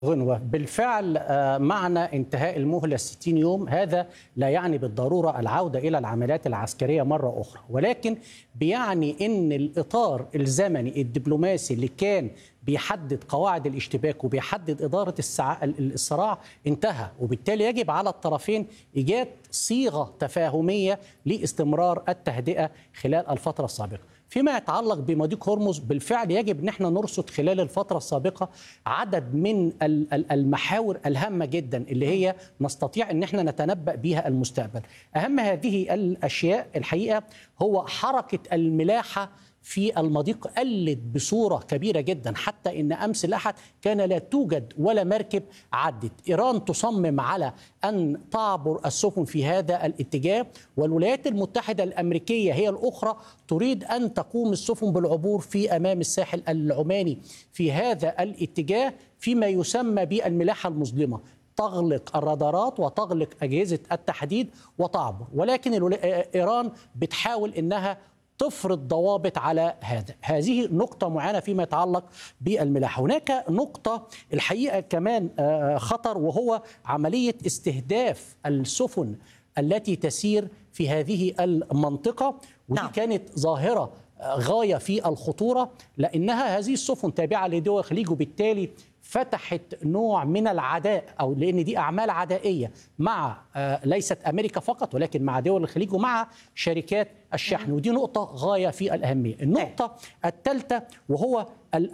غنوة بالفعل معنى انتهاء المهلة 60 يوم هذا لا يعني بالضرورة العودة إلى العمليات العسكرية مرة أخرى، ولكن بيعني أن الإطار الزمني الدبلوماسي اللي كان بيحدد قواعد الاشتباك وبيحدد إدارة الصراع انتهى، وبالتالي يجب على الطرفين إيجاد صيغة تفاهمية لاستمرار التهدئة خلال الفترة السابقة. فيما يتعلق بمضيق هرمز بالفعل يجب ان احنا نرصد خلال الفتره السابقه عدد من المحاور الهامه جدا اللي هي نستطيع ان احنا نتنبأ بها المستقبل. اهم هذه الاشياء الحقيقه هو حركه الملاحه في المضيق قلت بصورة كبيرة جدا، حتى إن أمس الأحد كان لا توجد ولا مركب عدت. إيران تصمم على أن تعبر السفن في هذا الاتجاه، والولايات المتحدة الأمريكية هي الأخرى تريد أن تقوم السفن بالعبور في أمام الساحل العماني في هذا الاتجاه فيما يسمى بالملاحة المظلمة، تغلق الرادارات وتغلق أجهزة التحديد وتعبر. ولكن إيران بتحاول أنها تفرض ضوابط على هذه نقطة معينة فيما يتعلق بالملاحة. هناك نقطة الحقيقة كمان خطر، وهو عملية استهداف السفن التي تسير في هذه المنطقة، ودي كانت ظاهرة غاية في الخطورة، لأنها هذه السفن تابعة لدول الخليج، وبالتالي فتحت نوع من العداء، أو لأن دي أعمال عدائية مع ليست أمريكا فقط ولكن مع دول الخليج ومع شركات الشحن، ودي نقطة غاية في الأهمية. النقطة الثالثة وهو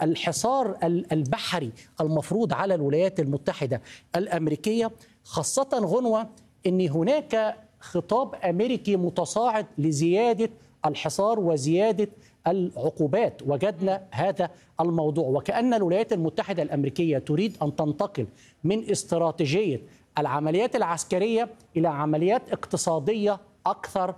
الحصار البحري المفروض على الولايات المتحدة الأمريكية، خاصة غنوة أن هناك خطاب أمريكي متصاعد لزيادة الحصار وزيادة العقوبات. وجدنا هذا الموضوع، وكأن الولايات المتحدة الأمريكية تريد أن تنتقل من استراتيجية العمليات العسكرية إلى عمليات اقتصادية أكثر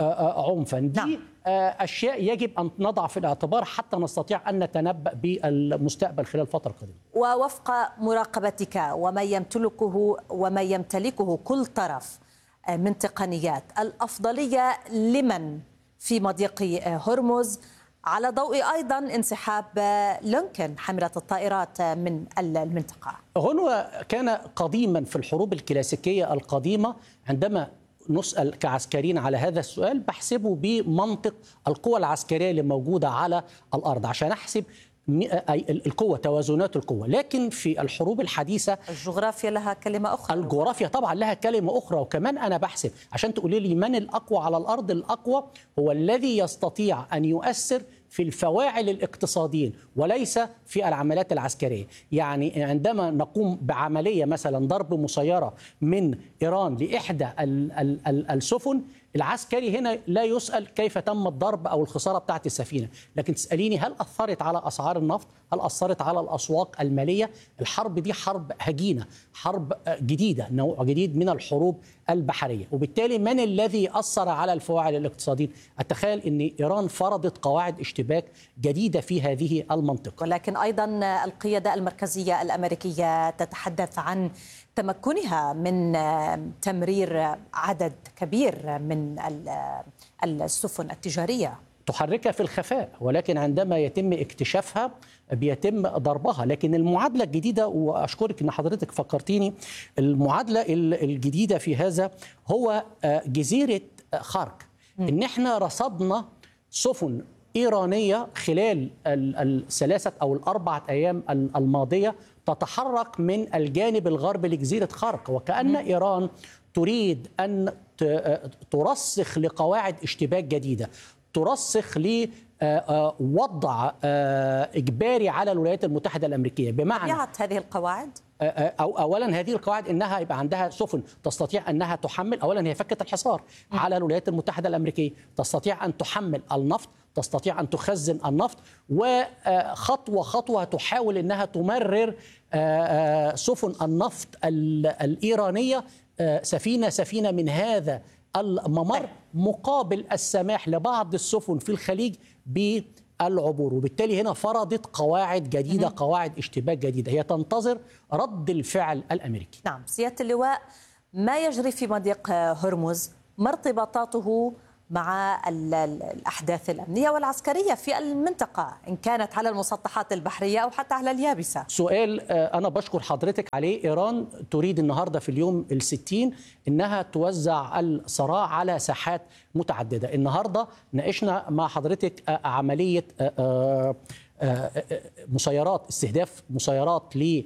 عنفا. دي أشياء يجب أن نضع في الاعتبار حتى نستطيع أن نتنبأ بالمستقبل خلال الفترة القادمة. ووفق مراقبتك وما يمتلكه كل طرف من تقنيات، الأفضلية لمن في مضيق هرمز، على ضوء أيضا انسحاب لينكولن حاملة الطائرات من المنطقة؟ هنا كان قديما في الحروب الكلاسيكية القديمة عندما نسأل كعسكريين على هذا السؤال بحسبه بمنطق القوى العسكرية اللي موجودة على الأرض عشان أحسب القوة، توازنات القوة. لكن في الحروب الحديثة الجغرافيا لها كلمة أخرى. الجغرافيا طبعا لها كلمة أخرى، وكمان أنا بحسب عشان تقولي لي من الأقوى على الأرض. الأقوى هو الذي يستطيع أن يؤثر في الفواعل الاقتصاديين وليس في العمليات العسكرية. يعني عندما نقوم بعملية مثلا ضرب مسيرة من إيران لإحدى السفن، العسكري هنا لا يسأل كيف تم الضرب أو الخسارة بتاعت السفينة، لكن تسأليني هل أثرت على أسعار النفط؟ هل أثرت على الأسواق المالية؟ الحرب دي حرب هجينة، حرب جديدة، نوع جديد من الحروب البحرية، وبالتالي من الذي أثر على الفواعل الاقتصادية؟ أتخيل أن إيران فرضت قواعد اشتباك جديدة في هذه المنطقة. ولكن أيضا القيادة المركزية الأمريكية تتحدث عن تمكنها من تمرير عدد كبير من السفن التجارية، تحركها في الخفاء، ولكن عندما يتم اكتشافها بيتم ضربها. لكن المعادلة الجديدة، وأشكرك أن حضرتك فكرتيني، المعادلة الجديدة في هذا هو جزيرة خارك. إن احنا رصدنا سفن إيرانية خلال الثلاثة أو الأربعة أيام الماضية تتحرك من الجانب الغربي لجزيرة خارك، وكأن إيران تريد أن ترسخ لقواعد اشتباك جديدة، ترسخ لوضع إجباري على الولايات المتحدة الأمريكية. بمعنى هذه القواعد أولا هذه القواعد إنها يبقى عندها سفن تستطيع أنها تحمل، أولا هي فكت الحصار على الولايات المتحدة الأمريكية، تستطيع أن تحمل النفط، تستطيع أن تخزن النفط، وخطوة خطوة تحاول أنها تمرر سفن النفط الإيرانية سفينة من هذا الممر، مقابل السماح لبعض السفن في الخليج بالعبور. وبالتالي هنا فرضت قواعد جديدة، قواعد اشتباك جديدة، هي تنتظر رد الفعل الأمريكي. نعم سيادة اللواء، ما يجري في مضيق هرمز ما ارتباطاته مع الأحداث الأمنية والعسكرية في المنطقة، إن كانت على المسطحات البحرية أو حتى على اليابسة؟ سؤال أنا بشكر حضرتك عليه. إيران تريد النهاردة في اليوم ال60 أنها توزع الصراع على ساحات متعددة. النهاردة ناقشنا مع حضرتك عملية مسيرات، استهداف مسيرات ل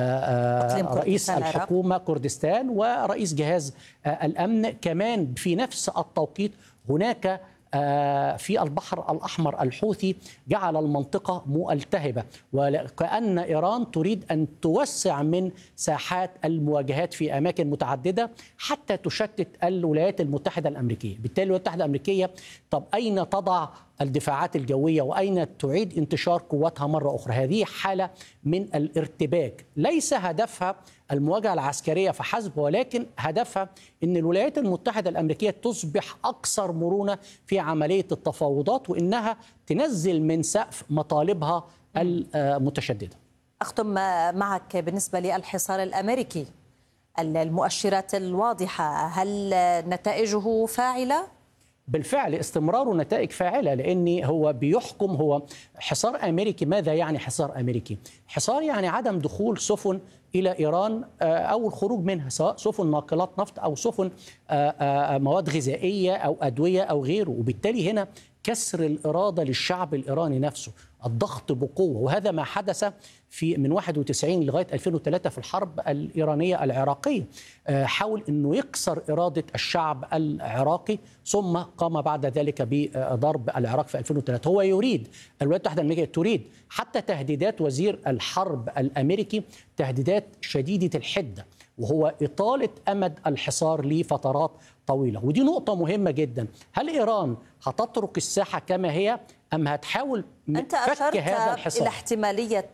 رئيس الحكومة كردستان ورئيس جهاز الأمن. كمان في نفس التوقيت هناك في البحر الأحمر الحوثي جعل المنطقة ملتهبة، وكأن إيران تريد أن توسع من ساحات المواجهات في أماكن متعددة حتى تشتت الولايات المتحدة الأمريكية. بالتالي الولايات المتحدة الأمريكية طب أين تضع الدفاعات الجوية وأين تعيد انتشار قواتها مرة أخرى؟ هذه حالة من الارتباك، ليس هدفها المواجهة العسكرية فحسب، ولكن هدفها أن الولايات المتحدة الأمريكية تصبح أكثر مرونة في عملية التفاوضات، وأنها تنزل من سقف مطالبها المتشددة. أختم معك بالنسبة للحصار الأمريكي، المؤشرات الواضحة، هل نتائجه فاعلة؟ بالفعل استمراره نتائج فاعلة، لأن هو بيحكم، هو حصار أمريكي. ماذا يعني حصار أمريكي؟ حصار يعني عدم دخول سفن إلى إيران أو الخروج منها، سواء سفن ناقلات نفط أو سفن مواد غذائية أو أدوية أو غيره. وبالتالي هنا كسر الإرادة للشعب الإيراني نفسه، الضغط بقوة، وهذا ما حدث من 91 لغاية 2003 في الحرب الإيرانية العراقية. حاول أنه يكسر إرادة الشعب العراقي، ثم قام بعد ذلك بضرب العراق في 2003. هو يريد، الولايات المتحدة الأمريكية تريد، حتى تهديدات وزير الحرب الأمريكي تهديدات شديدة الحدة، وهو إطالة أمد الحصار لفترات طويلة. ودي نقطة مهمة جدا. هل إيران هتترك الساحة كما هي أم هتحاول أنت أشرت إلى احتمالية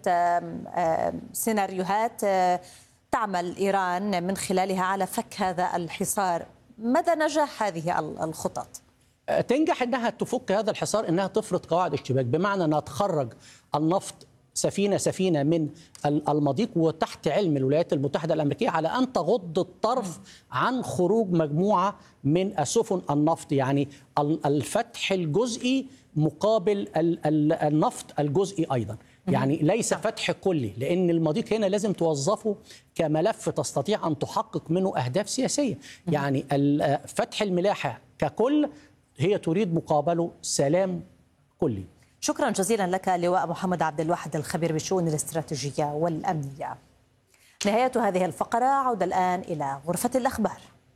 سيناريوهات تعمل إيران من خلالها على فك هذا الحصار، مدى نجاح هذه الخطط؟ تنجح أنها تفك هذا الحصار، أنها تفرض قواعد اشتباك، بمعنى أنها تخرج النفط سفينة من المضيق، وتحت علم الولايات المتحدة الأمريكية على أن تغض الطرف عن خروج مجموعة من سفن النفط، يعني الفتح الجزئي مقابل النفط الجزئي أيضا، يعني ليس فتح كلي، لأن المضيق هنا لازم توظفه كملف تستطيع أن تحقق منه أهداف سياسية. يعني فتح الملاحة ككل هي تريد مقابله سلام كلي. شكرا جزيلا لك لواء محمد عبد الواحد، الخبير بالشؤون الاستراتيجية والأمنية. نهاية هذه الفقرة، عودة الآن إلى غرفة الأخبار.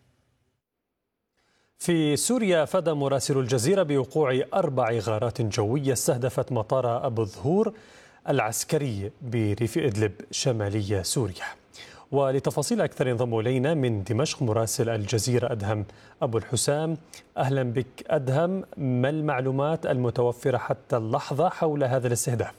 في سوريا أفاد مراسل الجزيرة بوقوع 4 غارات جوية استهدفت مطار أبو الظهور العسكري بريف إدلب شمالي سوريا. ولتفاصيل أكثر ينضم إلينا من دمشق مراسل الجزيرة أدهم أبو الحسام. أهلا بك أدهم، ما المعلومات المتوفرة حتى اللحظة حول هذا الاستهداف؟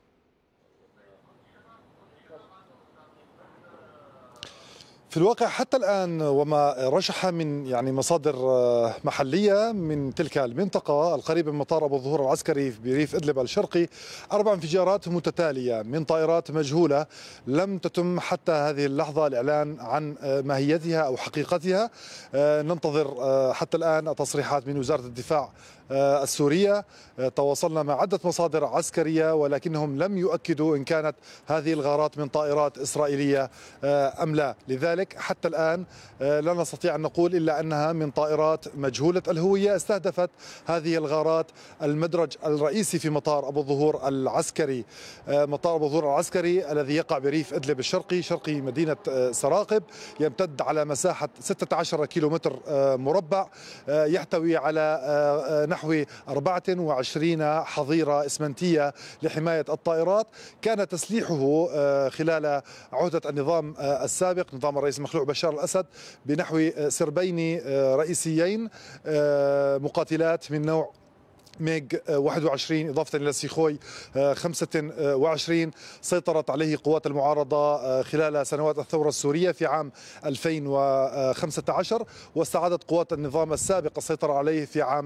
في الواقع حتى الآن وما رشح من مصادر محلية من تلك المنطقة القريبة من مطار أبو الظهور العسكري بريف إدلب الشرقي 4 انفجارات متتالية من طائرات مجهولة، لم تتم حتى هذه اللحظة الإعلان عن ماهيتها أو حقيقتها. ننتظر حتى الآن تصريحات من وزارة الدفاع السورية. تواصلنا مع عدة مصادر عسكرية ولكنهم لم يؤكدوا إن كانت هذه الغارات من طائرات إسرائيلية أم لا، لذلك حتى الآن لا نستطيع أن نقول إلا أنها من طائرات مجهولة الهوية استهدفت هذه الغارات المدرج الرئيسي في مطار أبو الظهور العسكري. مطار أبو الظهور العسكري الذي يقع بريف إدلب الشرقي شرقي مدينة سراقب، يمتد على مساحة 16 كيلومتر مربع، يحتوي على نحو 24 حظيرة إسمنتية لحماية الطائرات. كان تسليحه خلال عهدة النظام السابق، نظام الرئيس المخلوع بشار الأسد، بنحو سربين رئيسيين مقاتلات من نوع ميغ 21 إضافة إلى سيخوي 25 سيطرت عليه قوات المعارضة خلال سنوات الثورة السورية في عام 2015، واستعادت قوات النظام السابق السيطرة عليه في عام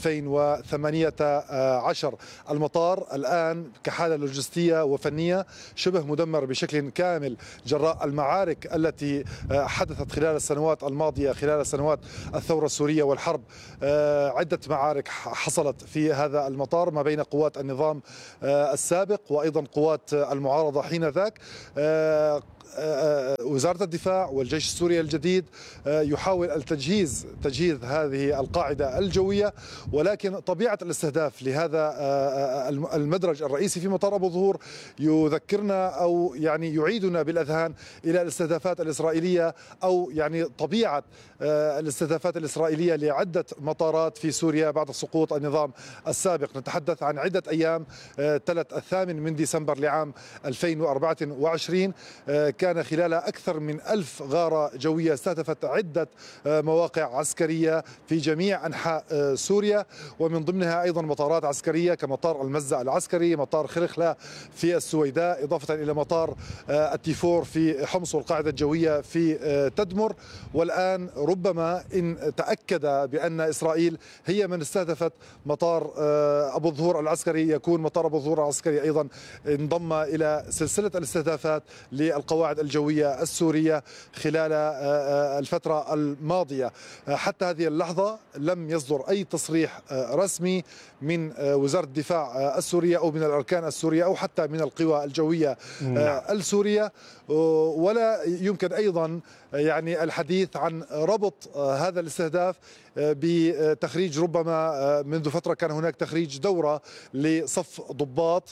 2018. المطار الآن كحالة لوجستية وفنية شبه مدمر بشكل كامل جراء المعارك التي حدثت خلال السنوات الماضية، خلال سنوات الثورة السورية والحرب. عدة معارك حصلت في هذا المطار ما بين قوات النظام السابق وأيضا قوات المعارضة حينذاك. وزارة الدفاع والجيش السوري الجديد يحاول تجهيز هذه القاعدة الجوية، ولكن طبيعة الاستهداف لهذا المدرج الرئيسي في مطار أبو ظهور يذكرنا أو يعني يعيدنا بالأذهان إلى الاستهدافات الإسرائيلية، أو يعني طبيعة الاستهدافات الإسرائيلية لعدة مطارات في سوريا بعد سقوط النظام السابق. نتحدث عن عدة أيام، 8 ديسمبر لعام 2024 كان خلال أكثر من 1000 غارة جوية استهدفت عدة مواقع عسكرية في جميع أنحاء سوريا، ومن ضمنها أيضا مطارات عسكرية كمطار المزة العسكري، مطار خرخلة في السويداء، إضافة إلى مطار التيفور في حمص والقاعدة الجوية في تدمر. والآن ربما إن تأكد بأن إسرائيل هي من استهدفت مطار أبو ظهور العسكري، يكون مطار أبو ظهور العسكري أيضا انضم إلى سلسلة الاستهدافات للقواعد الجوية السورية خلال الفترة الماضية. حتى هذه اللحظة لم يصدر أي تصريح رسمي من وزارة الدفاع السورية أو من الأركان السورية أو حتى من القوى الجوية السورية، ولا يمكن أيضا يعني الحديث عن ربط هذا الاستهداف بتخريج، ربما منذ فترة كان هناك تخريج دورة لصف ضباط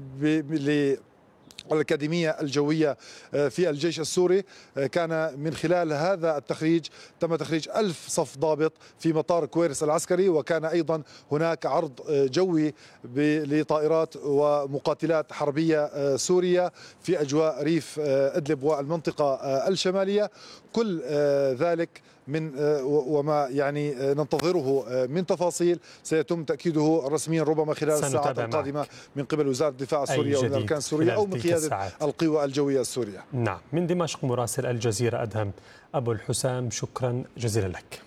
الأكاديمية الجوية في الجيش السوري. كان من خلال هذا التخريج تم تخريج 1000 صف ضابط في مطار كويرس العسكري، وكان أيضا هناك عرض جوي لطائرات ومقاتلات حربية سورية في أجواء ريف إدلب والمنطقة الشمالية. كل ذلك من وما يعني ننتظره من تفاصيل سيتم تأكيده رسميا ربما خلال الساعات القادمة من قبل وزارة الدفاع السورية ومن الأركان السورية أو من قيادة القوى الجوية السورية. نعم، من دمشق مراسل الجزيرة أدهم أبو الحسام، شكرا جزيلا لك.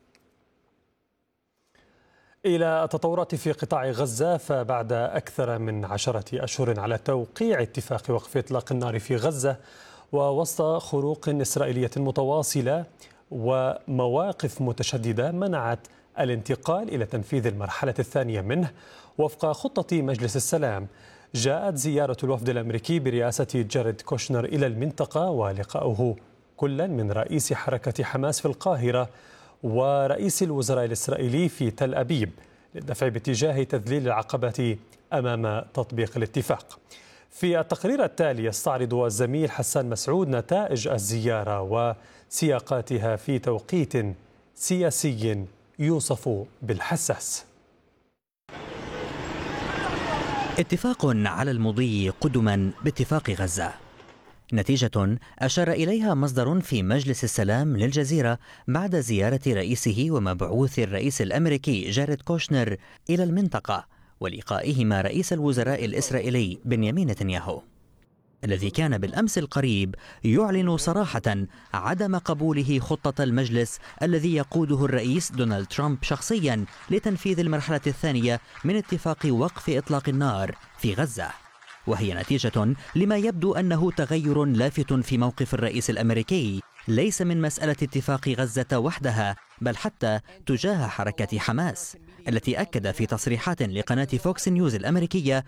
إلى التطورات في قطاع غزة، فبعد أكثر من 10 أشهر على توقيع اتفاق وقف إطلاق النار في غزة ووسط خروق إسرائيلية متواصلة ومواقف متشددة منعت الانتقال إلى تنفيذ المرحلة الثانية منه وفق خطة مجلس السلام، جاءت زيارة الوفد الأمريكي برئاسة جاريد كوشنر إلى المنطقة ولقاؤه كلا من رئيس حركة حماس في القاهرة ورئيس الوزراء الإسرائيلي في تل أبيب للدفع باتجاه تذليل العقبات أمام تطبيق الاتفاق. في التقرير التالي يستعرض الزميل حسان مسعود نتائج الزيارة وسياقاتها في توقيت سياسي يوصف بالحساس. اتفاق على المضي قدما باتفاق غزة، نتيجة أشار إليها مصدر في مجلس السلام للجزيرة بعد زيارة رئيسه ومبعوث الرئيس الأمريكي جاريد كوشنر إلى المنطقة ولقائهما رئيس الوزراء الإسرائيلي بنيامين نتنياهو، الذي كان بالأمس القريب يعلن صراحة عدم قبوله خطة المجلس الذي يقوده الرئيس دونالد ترامب شخصيا لتنفيذ المرحلة الثانية من اتفاق وقف إطلاق النار في غزة، وهي نتيجة لما يبدو أنه تغير لافت في موقف الرئيس الأمريكي ليس من مسألة اتفاق غزة وحدها بل حتى تجاه حركة حماس، التي أكد في تصريحات لقناة فوكس نيوز الأمريكية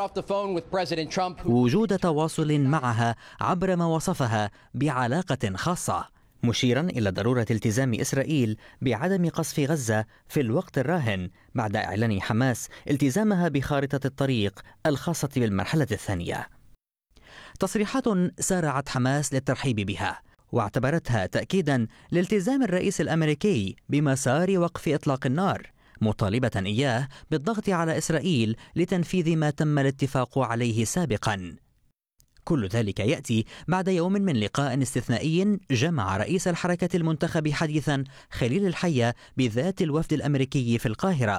وجود تواصل معها عبر ما وصفها بعلاقة خاصة، مشيرا إلى ضرورة التزام إسرائيل بعدم قصف غزة في الوقت الراهن بعد إعلان حماس التزامها بخارطة الطريق الخاصة بالمرحلة الثانية. تصريحات سارعت حماس للترحيب بها واعتبرتها تأكيدا لالتزام الرئيس الأمريكي بمسار وقف إطلاق النار، مطالبة إياه بالضغط على إسرائيل لتنفيذ ما تم الاتفاق عليه سابقا. كل ذلك يأتي بعد يوم من لقاء استثنائي جمع رئيس الحركة المنتخب حديثا خليل الحية بذات الوفد الأمريكي في القاهرة،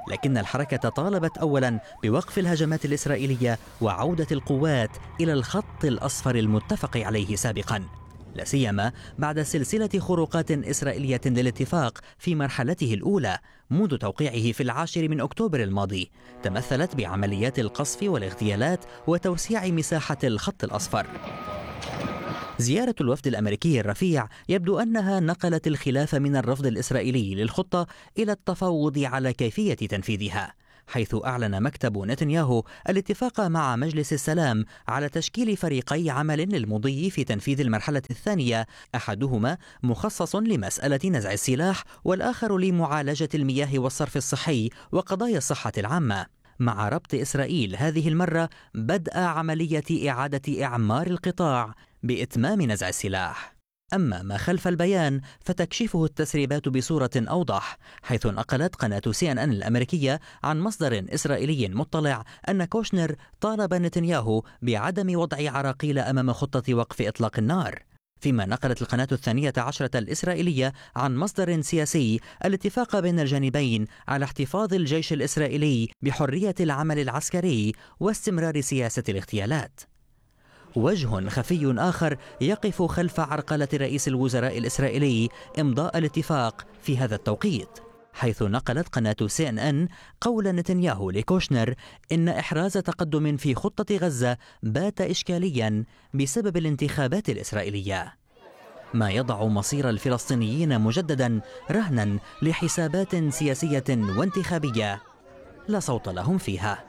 لكن الحركة طالبت أولا بوقف الهجمات الإسرائيلية وعودة القوات إلى الخط الأصفر المتفق عليه سابقا، لا سيما بعد سلسلة خروقات إسرائيلية للاتفاق في مرحلته الأولى منذ توقيعه في 10 أكتوبر الماضي، تمثلت بعمليات القصف والاغتيالات وتوسيع مساحة الخط الأصفر. زيارة الوفد الأمريكي الرفيع يبدو أنها نقلت الخلاف من الرفض الإسرائيلي للخطة إلى التفاوض على كيفية تنفيذها، حيث أعلن مكتب نتنياهو الاتفاق مع مجلس السلام على تشكيل فريقي عمل للمضي في تنفيذ المرحلة الثانية، أحدهما مخصص لمسألة نزع السلاح والآخر لمعالجة المياه والصرف الصحي وقضايا الصحة العامة، مع ربط إسرائيل هذه المرة بدء عملية إعادة إعمار القطاع بإتمام نزع السلاح. أما ما خلف البيان فتكشفه التسريبات بصورة أوضح، حيث نقلت قناة CNN الأمريكية عن مصدر إسرائيلي مطلع أن كوشنر طالب نتنياهو بعدم وضع عراقيل أمام خطة وقف إطلاق النار، فيما نقلت القناة 12 الإسرائيلية عن مصدر سياسي الاتفاق بين الجانبين على احتفاظ الجيش الإسرائيلي بحرية العمل العسكري واستمرار سياسة الاغتيالات. وجه خفي آخر يقف خلف عرقلة رئيس الوزراء الإسرائيلي إمضاء الاتفاق في هذا التوقيت، حيث نقلت قناة CNN قول نتنياهو لكوشنر إن إحراز تقدم في خطة غزة بات إشكاليا بسبب الانتخابات الإسرائيلية، ما يضع مصير الفلسطينيين مجددا رهنا لحسابات سياسية وانتخابية لا صوت لهم فيها.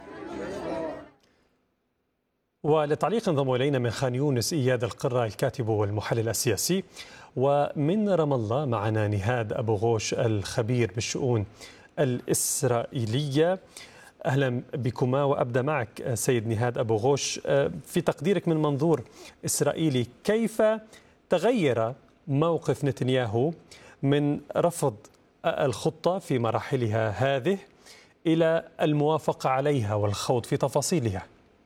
وللتعليق انضم إلينا من خان يونس إياد القرة الكاتب والمحلل السياسي، ومن رام الله معنا نهاد أبو غوش الخبير بالشؤون الإسرائيلية. أهلا بكما، وأبدأ معك سيد نهاد أبو غوش، في تقديرك من منظور إسرائيلي كيف تغير موقف نتنياهو من رفض الخطة في مراحلها هذه إلى الموافقة عليها والخوض في تفاصيلها؟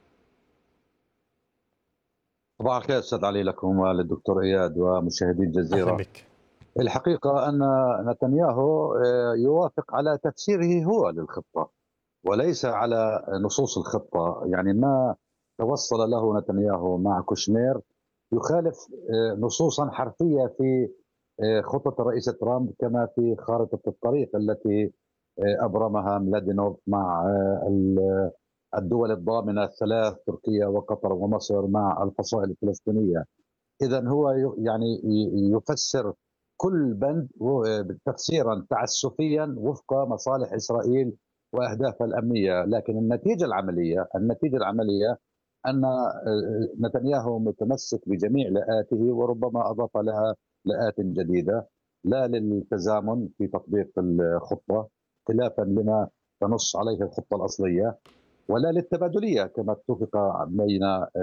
صباح الخير أستاذ علي لكم وللدكتور إياد ومشاهدي الجزيرة. الحقيقة أن نتنياهو يوافق على تفسيره هو للخطة وليس على نصوص الخطة، يعني ما توصل له نتنياهو مع كوشنير يخالف نصوصا حرفية في خطة الرئيس ترامب كما في خارطة الطريق التي أبرمها ميلادينوف مع الدول الضامنة الثلاث تركيا وقطر ومصر مع الفصائل الفلسطينية. إذا هو يعني يفسر كل بند تفسيرا تعسفيا وفق مصالح إسرائيل وأهدافها الأمنية، لكن النتيجة العملية أن نتنياهو متمسك بجميع لآته وربما أضاف لها لآت جديدة، لا للتزامن في تطبيق الخطة خلافا لما تنص عليه الخطة الأصلية، ولا للتبادلية كما اتفق بين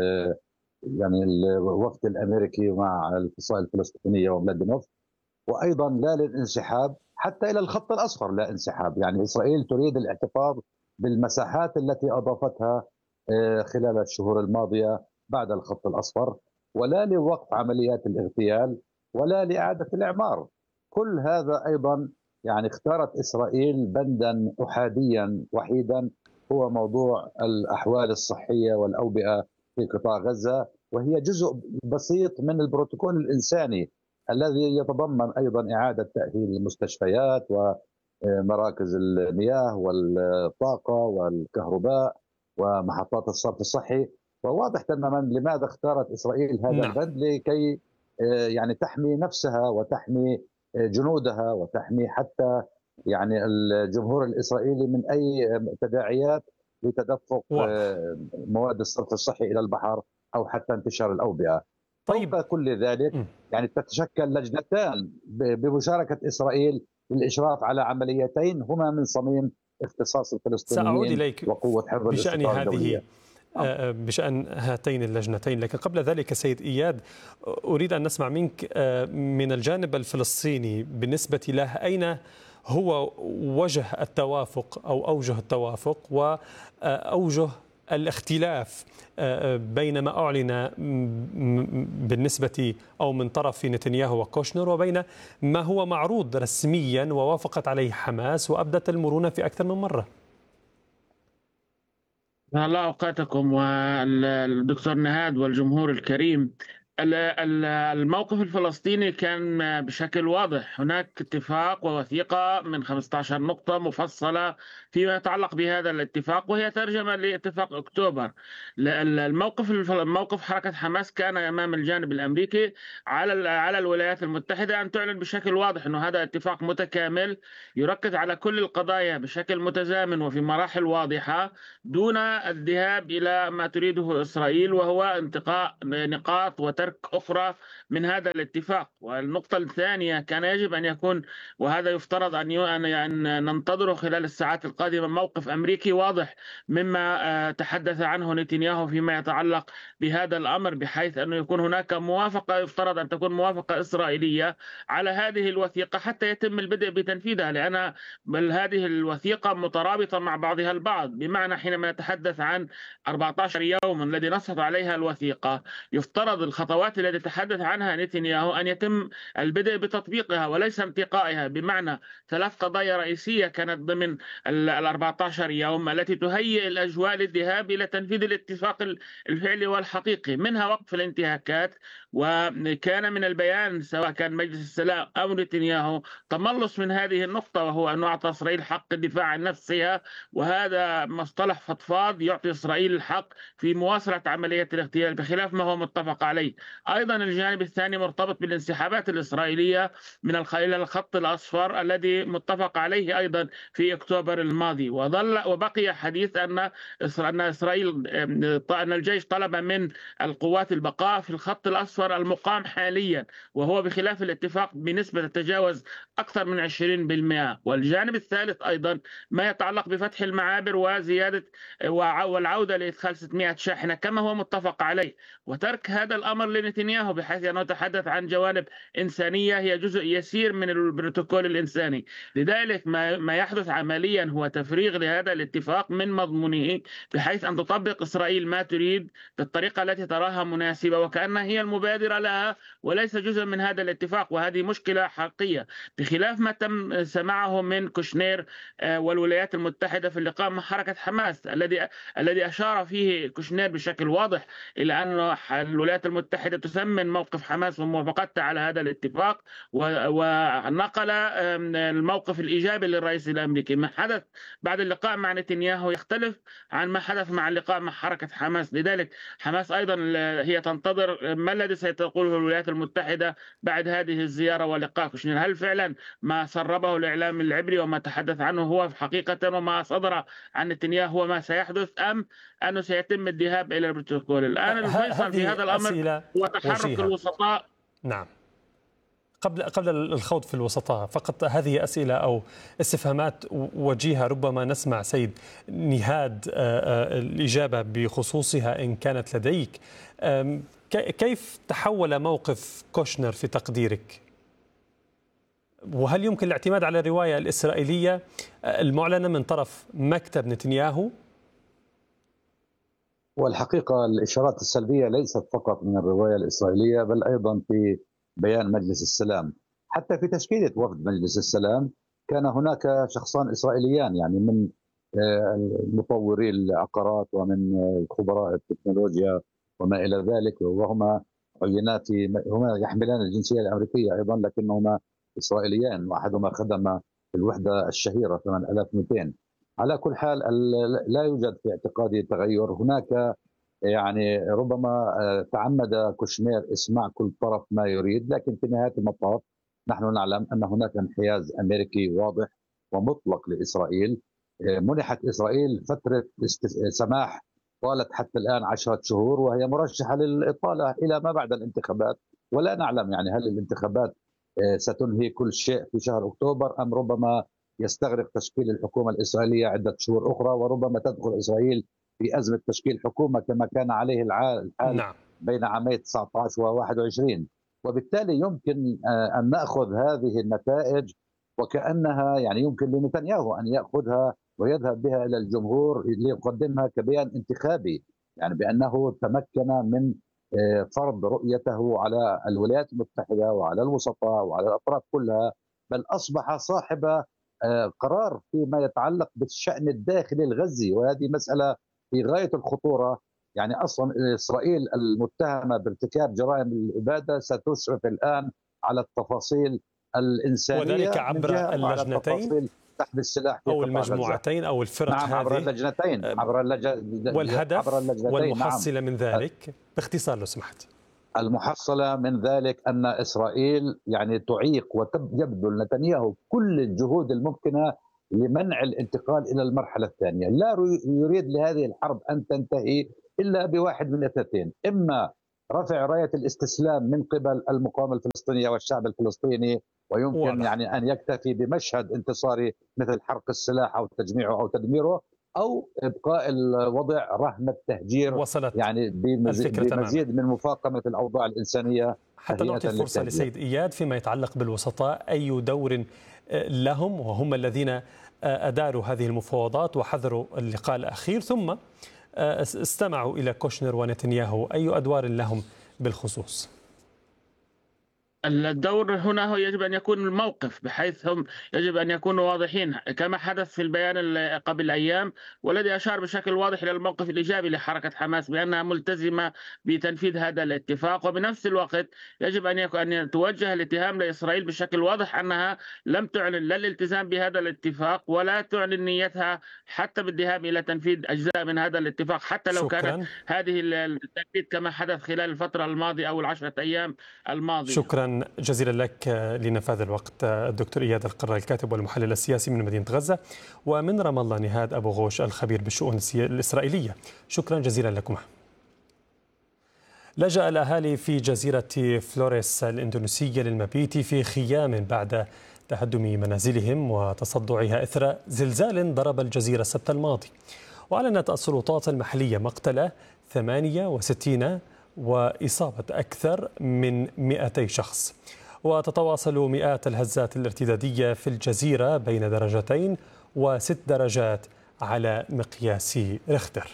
يعني الوفد الأمريكي مع الفصائل الفلسطينية وميلادينوف، وأيضا لا للانسحاب حتى إلى الخط الأصفر، لا انسحاب. يعني إسرائيل تريد الاحتفاظ بالمساحات التي أضافتها خلال الشهور الماضية بعد الخط الأصفر، ولا لوقف عمليات الاغتيال ولا لإعادة الإعمار. كل هذا أيضا يعني اختارت إسرائيل بندا أحاديا وحيدا، هو موضوع الأحوال الصحية والأوبئة في قطاع غزة، وهي جزء بسيط من البروتوكول الإنساني الذي يتضمن أيضا إعادة تأهيل المستشفيات ومراكز المياه والطاقة والكهرباء ومحطات الصرف الصحي. وواضح تماما لماذا اختارت إسرائيل هذا البند، لكي يعني تحمي نفسها وتحمي جنودها وتحمي حتى يعني الجمهور الإسرائيلي من أي تداعيات لتدفق مواد الصرف الصحي إلى البحر أو حتى انتشار الأوبئة. فوق كل ذلك يعني تتشكل لجنتان بمشاركة إسرائيل للإشراف على عمليتين هما من صميم اختصاص الفلسطينيين. سأعود إليك وقوة حفظ بشأن بشأن هاتين اللجنتين، لكن قبل ذلك سيد إياد أريد أن نسمع منك من الجانب الفلسطيني بالنسبة له أين هو وجه التوافق أو أوجه التوافق وأوجه الاختلاف بين ما أعلن بالنسبة أو من طرف نتنياهو وكوشنر وبين ما هو معروض رسميا ووافقت عليه حماس وأبدت المرونة في أكثر من مرة؟ الله أوقاتكم والدكتور نهاد والجمهور الكريم. الموقف الفلسطيني كان بشكل واضح، هناك اتفاق ووثيقة من 15 نقطة مفصلة فيما يتعلق بهذا الاتفاق، وهي ترجمة لاتفاق أكتوبر. موقف حركة حماس كان أمام الجانب الأمريكي على الولايات المتحدة أن تعلن بشكل واضح أنه هذا اتفاق متكامل يركز على كل القضايا بشكل متزامن وفي مراحل واضحة دون الذهاب إلى ما تريده إسرائيل، وهو انتقاء نقاط وترك أخرى من هذا الاتفاق. والنقطة الثانية كان يجب أن يكون، وهذا يفترض أن ننتظره خلال الساعات القادمة، موقف أمريكي واضح مما تحدث عنه نتنياهو فيما يتعلق بهذا الأمر، بحيث أنه يكون هناك موافقة، يفترض أن تكون موافقة إسرائيلية على هذه الوثيقة حتى يتم البدء بتنفيذها، لأن هذه الوثيقة مترابطة مع بعضها البعض. بمعنى حينما نتحدث عن 14 يوم الذي نصت عليها الوثيقة، يفترض الخطوات التي تحدث عنها نتنياهو أن يتم البدء بتطبيقها وليس انتقائها. بمعنى 3 قضايا رئيسية كانت ضمن 14 يوم التي تهيئ الأجواء للذهاب إلى تنفيذ الاتفاق الفعلي والحقيقي، منها وقف الانتهاكات. وكان من البيان سواء كان مجلس السلام أو نتنياهو تملص من هذه النقطة، وهو أن أعطى إسرائيل حق الدفاع عن نفسها، وهذا مصطلح فضفاض يعطي إسرائيل الحق في مواصلة عملية الاغتيال بخلاف ما هو متفق عليه. أيضا الجانب الثاني مرتبط بالانسحابات الإسرائيلية من إلى الخط الأصفر الذي متفق عليه أيضا في أكتوبر الماضي. وبقي حديث أن إسرائيل أن الجيش طلب من القوات البقاء في الخط الأصفر المقام حاليا، وهو بخلاف الاتفاق بنسبة تتجاوز أكثر من 20%. والجانب الثالث أيضا ما يتعلق بفتح المعابر وزيادة والعودة لإدخال 600 شاحنة كما هو متفق عليه، وترك هذا الأمر لنتنياهو بحيث أنه يتحدث عن جوانب إنسانية هي جزء يسير من البروتوكول الإنساني. لذلك ما يحدث عمليا هو تفريغ لهذا الاتفاق من مضمونه، بحيث أن تطبق إسرائيل ما تريد بالطريقة التي تراها مناسبة وكأنها هي المبادرة لها وليس جزء من هذا الاتفاق، وهذه مشكلة حقيقية بخلاف ما تم سماعه من كوشنير والولايات المتحدة في اللقاء مع حركة حماس، الذي أشار فيه كوشنير بشكل واضح إلى أن الولايات المتحدة تثمن موقف حماس وموافقتها على هذا الاتفاق، ونقل الموقف الإيجابي للرئيس الأمريكي. ما حدث بعد اللقاء مع نتنياهو يختلف عن ما حدث مع اللقاء مع حركة حماس. لذلك حماس أيضا هي تنتظر ما الذي ستقوله الولايات المتحدة بعد هذه الزيارة ولقاء كوشنير. هل فعلا ما سربه الإعلام العبري وما تحدث عنه هو حقيقة وما صدر عن نتنياهو هو ما سيحدث، أم أنه سيتم الذهاب إلى البروتوكول؟ الآن الفيصل في هذا الأمر هو تحرك الوسطاء. نعم، قبل الخوض في الوسطاء فقط هذه أسئلة أو استفهامات وجيهة ربما نسمع سيد نهاد الإجابة بخصوصها إن كانت لديك. كيف تحول موقف كوشنر في تقديرك؟ وهل يمكن الاعتماد على الرواية الإسرائيلية المعلنة من طرف مكتب نتنياهو؟ والحقيقة الإشارات السلبية ليست فقط من الرواية الإسرائيلية بل أيضا في بيان مجلس السلام. حتى في تشكيلة وفد مجلس السلام كان هناك شخصان إسرائيليان، يعني من مطوري العقارات ومن خبراء التكنولوجيا وما إلى ذلك، وهما عينات هما يحملان الجنسية الأمريكية أيضا لكنهما إسرائيليان، وأحدهما خدم في الوحدة الشهيرة 8200. على كل حال لا يوجد في اعتقادي تغير. هناك يعني ربما تعمد كوشنير اسماع كل طرف ما يريد، لكن في نهاية المطاف نحن نعلم أن هناك انحياز أمريكي واضح ومطلق لإسرائيل. منحت إسرائيل فترة سماح طالت حتى الآن 10 شهور، وهي مرشحة للإطالة إلى ما بعد الانتخابات، ولا نعلم يعني هل الانتخابات ستنهي كل شيء في شهر أكتوبر أم ربما يستغرق تشكيل الحكومة الإسرائيلية عدة شهور أخرى، وربما تدخل إسرائيل في أزمة تشكيل حكومة كما كان عليه الحال نعم. بين عامي 19 و21. وبالتالي يمكن أن نأخذ هذه النتائج وكأنها يعني يمكن لنتنياهو أن يأخذها ويذهب بها إلى الجمهور ليقدمها كبيان انتخابي، يعني بأنه تمكن من فرض رؤيته على الولايات المتحدة وعلى الوسطاء وعلى الأطراف كلها، بل أصبح صاحب قرار فيما يتعلق بالشأن الداخلي الغزي، وهذه مسألة في غاية الخطورة. يعني أصلا إسرائيل المتهمة بارتكاب جرائم الإبادة ستشرف الآن على التفاصيل الإنسانية، وذلك عبر اللجنتين تحت السلاح أو المجموعتين أو الفرق. نعم هذه عبر اللجنتين والهدف عبر اللجنتين. والمحصلة نعم. من ذلك باختصار لو سمحت. المحصلة من ذلك أن إسرائيل يعني تعيق ويبذل نتنياهو كل الجهود الممكنة لمنع الانتقال إلى المرحلة الثانية. لا يريد لهذه الحرب أن تنتهي إلا بواحد من اثنتين: إما رفع راية الاستسلام من قبل المقاومة الفلسطينية والشعب الفلسطيني، ويمكن يعني أن يكتفي بمشهد انتصاري مثل حرق السلاح أو تجميعه أو تدميره، أو إبقاء الوضع رهن التهجير، وصلت يعني بمزيد من مفاقمة الأوضاع الإنسانية. حتى نعطي الفرصة لسيد إياد فيما يتعلق بالوسطاء، أي دور لهم وهم الذين أداروا هذه المفاوضات وحضروا اللقاء الأخير ثم استمعوا إلى كوشنر ونتنياهو، أي أدوار لهم بالخصوص؟ الدور هنا هو يجب أن يكون الموقف، بحيث هم يجب أن يكونوا واضحين كما حدث في البيان قبل أيام، والذي أشار بشكل واضح إلى الموقف الإيجابي لحركة حماس بأنها ملتزمة بتنفيذ هذا الاتفاق. وبنفس الوقت يجب أن توجه الاتهام لإسرائيل بشكل واضح أنها لم تعلن لا الالتزام بهذا الاتفاق ولا تعلن نيتها حتى بالذهاب إلى تنفيذ أجزاء من هذا الاتفاق، حتى لو كانت هذه التنفيذ كما حدث خلال الفترة الماضية أو ال10 أيام الماضية. شكرا جزيلا لك لنفاذ الوقت الدكتور إياد القرة، الكاتب والمحلل السياسي من مدينة غزة، ومن رام الله نهاد أبو غوش الخبير بالشؤون الإسرائيلية. شكرا جزيلا لكم. لجأ الأهالي في جزيرة فلوريس الإندونيسية للمبيت في خيام بعد تهدم منازلهم وتصدعها إثر زلزال ضرب الجزيرة السبت الماضي. وأعلنت السلطات المحلية مقتل 68 وإصابة أكثر من 200 شخص. وتتواصل مئات الهزات الارتدادية في الجزيرة بين 2 و6 درجات على مقياس ريختر.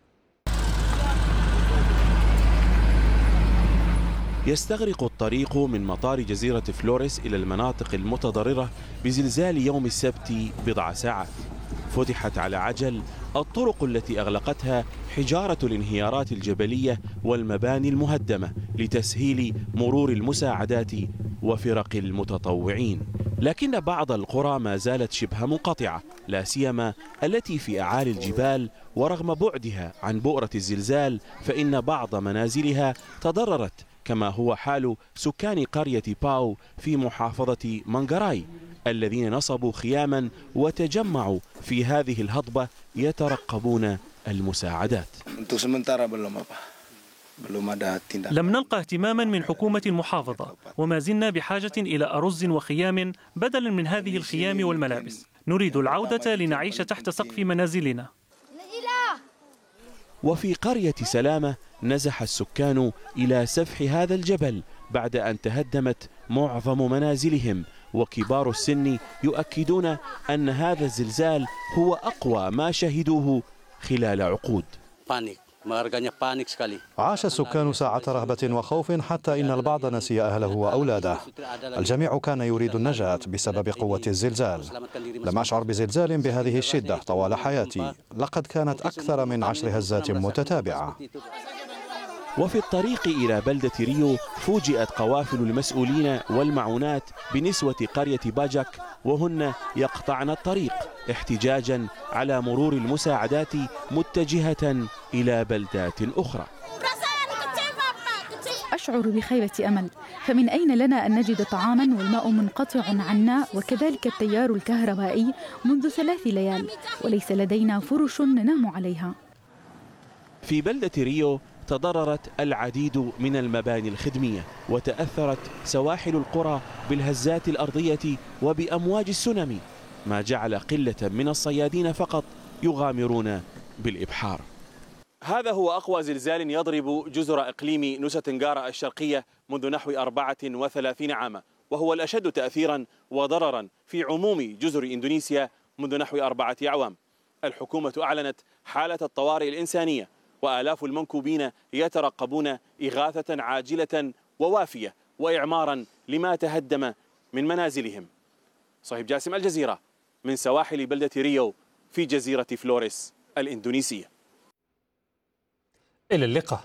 يستغرق الطريق من مطار جزيرة فلوريس إلى المناطق المتضررة بزلزال يوم السبت بضع ساعات. فتحت على عجل الطرق التي أغلقتها حجارة الانهيارات الجبلية والمباني المهدمة لتسهيل مرور المساعدات وفرق المتطوعين. لكن بعض القرى ما زالت شبه منقطعة، لا سيما التي في أعالي الجبال، ورغم بعدها عن بؤرة الزلزال فإن بعض منازلها تضررت، كما هو حال سكان قرية باو في محافظة مانغاراي الذين نصبوا خياما وتجمعوا في هذه الهضبة يترقبون المساعدات. لم نلقى اهتماما من حكومة المحافظة، وما زلنا بحاجة إلى أرز وخيام بدلا من هذه الخيام والملابس. نريد العودة لنعيش تحت سقف منازلنا. وفي قرية سلامة نزح السكان إلى سفح هذا الجبل بعد أن تهدمت معظم منازلهم، وكبار السن يؤكدون أن هذا الزلزال هو أقوى ما شهدوه خلال عقود. عاش السكان ساعة رهبة وخوف حتى إن البعض نسي أهله وأولاده. الجميع كان يريد النجاة بسبب قوة الزلزال. لم أشعر بزلزال بهذه الشدة طوال حياتي، لقد كانت أكثر من 10 هزات متتابعة. وفي الطريق إلى بلدة ريو فوجئت قوافل المسؤولين والمعونات بنسوة قرية باجاك وهن يقطعن الطريق احتجاجا على مرور المساعدات متجهة إلى بلدات أخرى. أشعر بخيبة أمل، فمن أين لنا أن نجد طعاما والماء منقطع عنا، وكذلك التيار الكهربائي منذ 3 ليال، وليس لدينا فرش ننام عليها. في بلدة ريو تضررت العديد من المباني الخدمية، وتأثرت سواحل القرى بالهزات الأرضية وبأمواج السونامي، ما جعل قلة من الصيادين فقط يغامرون بالإبحار. هذا هو أقوى زلزال يضرب جزر إقليم نوسا تنغارا الشرقية منذ نحو 34 عاما، وهو الأشد تأثيرا وضررا في عموم جزر إندونيسيا منذ نحو 4 أعوام. الحكومة أعلنت حالة الطوارئ الإنسانية، وآلاف المنكوبين يترقبون إغاثة عاجلة ووافية وإعمارا لما تهدم من منازلهم. صهيب جاسم، الجزيرة، من سواحل بلدة ريو في جزيرة فلوريس الإندونيسية. إلى اللقاء.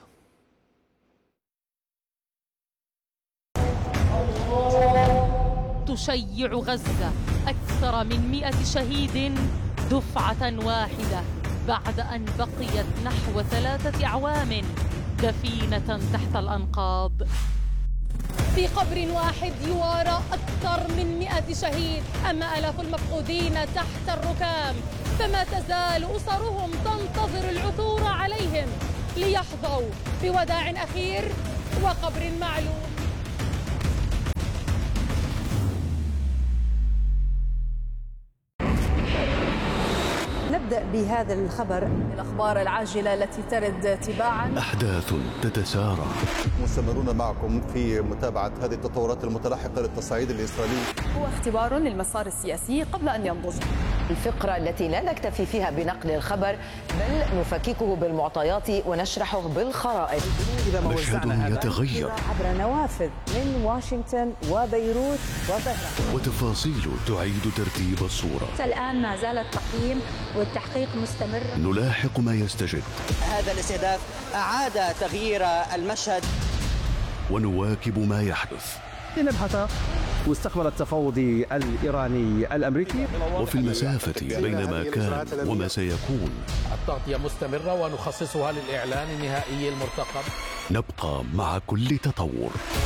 تشيع غزة أكثر من 100 شهيد دفعة واحدة بعد أن بقيت نحو 3 أعوام دفينة تحت الأنقاض. في قبر واحد يوارى أكثر من 100 شهيد، أما آلاف المفقودين تحت الركام، فما تزال أسرهم تنتظر العثور عليهم ليحظوا بوداع أخير وقبر معلوم. نبدأ بهذا الخبر، الأخبار العاجلة التي ترد تباعا. أحداث تتسارع. مستمرون معكم في متابعة هذه التطورات المتلاحقة للتصعيد الإسرائيلي. هو اختبار للمسار السياسي قبل أن ينضج. الفقرة التي لا نكتفي فيها بنقل الخبر، بل نفككه بالمعطيات ونشرحه بالخرائط. مشهد يتغير عبر نوافذ من واشنطن وبيروت وطهران، وتفاصيل تعيد ترتيب الصورة. الآن ما زال التقييم والتحقيق مستمر. نلاحق ما يستجد. هذا الاستهداف أعاد تغيير المشهد، ونواكب ما يحدث. لنبحث مستقبل التفاوض الإيراني الأمريكي، وفي المسافة بين ما كان وما سيكون. التغطية مستمرة ونخصصها للإعلان النهائي المرتقب. نبقى مع كل تطور.